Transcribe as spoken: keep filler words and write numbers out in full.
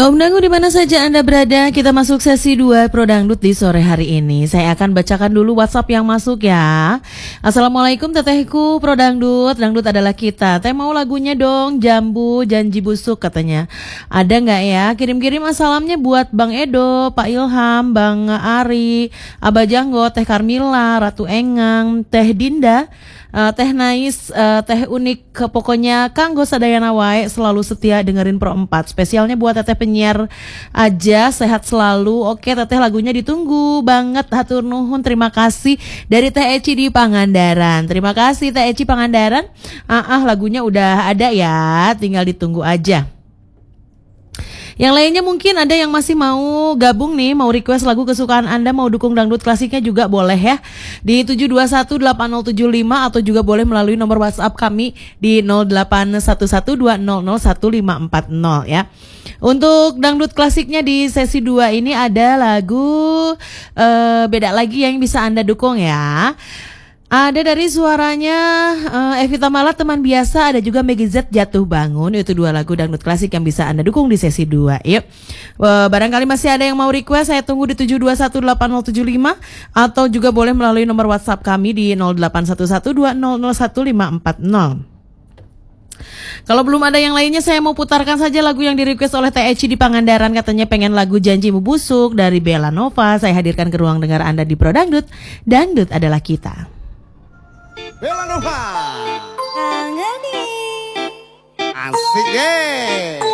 Kaum Dangu di mana saja Anda berada, kita masuk sesi dua Pro Dangdut di sore hari ini. Saya akan bacakan dulu WhatsApp yang masuk ya. Assalamualaikum tetehku Pro Dangdut, Dangdut adalah kita. Teh mau lagunya dong, Jambu Janji Busuk katanya. Ada nggak ya? Kirim-kirim salamnya buat Bang Edo, Pak Ilham, Bang Ari, Abah Janggo, Teh Karmila, Ratu Engang, Teh Dinda, Uh, teh Nais, uh, Teh Unik, pokoknya Kanggo Sadayana wae selalu setia dengerin Pro empat. Spesialnya buat teteh penyiar aja, sehat selalu. Oke teteh, lagunya ditunggu banget. Hatur nuhun, terima kasih dari Teh Eci di Pangandaran. Terima kasih Teh Eci Pangandaran. Ah, ah lagunya udah ada ya, tinggal ditunggu aja. Yang lainnya mungkin ada yang masih mau gabung nih, mau request lagu kesukaan Anda, mau dukung dangdut klasiknya juga boleh ya. Di tujuh dua satu delapan nol tujuh lima atau juga boleh melalui nomor WhatsApp kami di nol delapan satu satu dua nol nol satu lima empat nol ya. Untuk dangdut klasiknya di sesi dua ini ada lagu uh, beda lagi yang bisa Anda dukung ya. Ada dari suaranya uh, Evita Mala Teman Biasa, ada juga Meggy Z Jatuh Bangun. Itu dua lagu dangdut klasik yang bisa Anda dukung di sesi dua. Yuk. Uh, barangkali masih ada yang mau request, saya tunggu di tujuh dua satu delapan nol tujuh lima atau juga boleh melalui nomor WhatsApp kami di nol delapan satu satu dua nol nol satu lima empat nol. Kalau belum ada yang lainnya, saya mau putarkan saja lagu yang di-request oleh Teh Eci di Pangandaran. Katanya pengen lagu Janjimu Busuk dari Bella Nova. Saya hadirkan ke ruang dengar Anda di Pro Dangdut. Dangdut adalah kita. Bella Nova Kangen nih. asik deh.